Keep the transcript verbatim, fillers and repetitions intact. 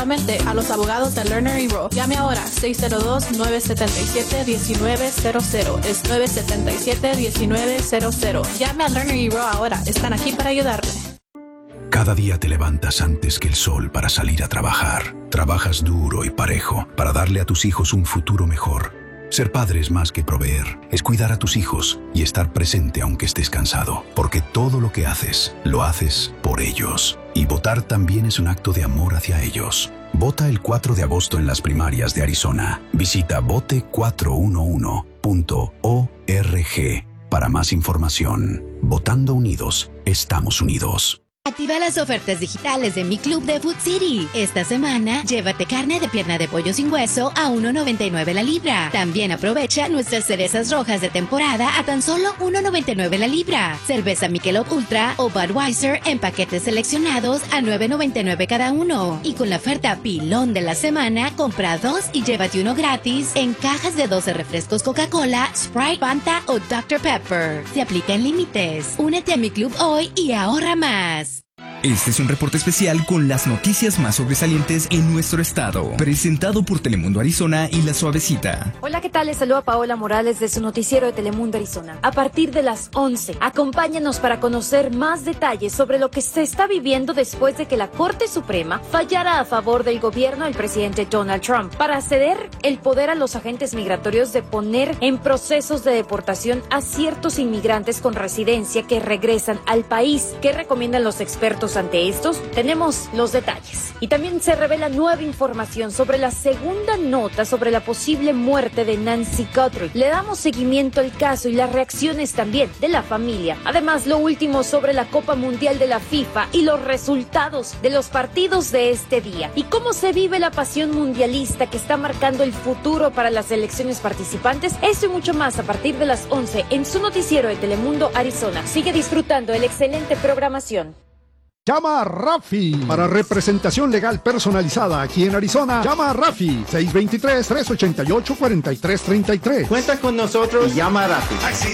a los abogados de Lerner y Rowe. Llame ahora seis cero dos, nueve siete siete, uno nueve cero cero. Es nueve siete siete, uno nueve cero cero. Llame a Lerner y Rowe ahora. Están aquí para ayudarle. Cada día te levantas antes que el sol para salir a trabajar. Trabajas duro y parejo para darle a tus hijos un futuro mejor. Ser padre es más que proveer, es cuidar a tus hijos y estar presente aunque estés cansado, porque todo lo que haces, lo haces por ellos. Y votar también es un acto de amor hacia ellos. Vota el cuatro de agosto en las primarias de Arizona. Visita vote cuatro uno uno punto org para más información. Votando unidos, estamos unidos. Activa las ofertas digitales de Mi Club de Food City. Esta semana, llévate carne de pierna de pollo sin hueso a uno noventa y nueve la libra. También aprovecha nuestras cerezas rojas de temporada a tan solo uno noventa y nueve la libra. Cerveza Michelob Ultra o Budweiser en paquetes seleccionados a nueve noventa y nueve cada uno. Y con la oferta pilón de la semana, compra dos y llévate uno gratis en cajas de doce refrescos Coca-Cola, Sprite, Fanta o doctor Pepper. Se aplica en límites. Únete a Mi Club hoy y ahorra más. Este es un reporte especial con las noticias más sobresalientes en nuestro estado, presentado por Telemundo Arizona y La Suavecita. Hola, ¿qué tal? Les saluda Paola Morales de su noticiero de Telemundo Arizona. A partir de las once, acompáñanos para conocer más detalles sobre lo que se está viviendo después de que la Corte Suprema fallara a favor del gobierno del presidente Donald Trump para ceder el poder a los agentes migratorios de poner en procesos de deportación a ciertos inmigrantes con residencia que regresan al país. ¿Qué recomiendan los expertos ante estos? Tenemos los detalles. Y también se revela nueva información sobre la segunda nota sobre la posible muerte de Nancy Guthrie. Le damos seguimiento al caso y las reacciones también de la familia. Además, lo último sobre la Copa Mundial de la FIFA y los resultados de los partidos de este día. Y cómo se vive la pasión mundialista que está marcando el futuro para las selecciones participantes. Esto y mucho más a partir de las once en su noticiero de Telemundo Arizona. Sigue disfrutando de la excelente programación. Llama a Rafi para representación legal personalizada aquí en Arizona. Llama a Rafi seis dos tres, tres ocho ocho, cuatro tres tres tres. Cuenta con nosotros y llama a Rafi.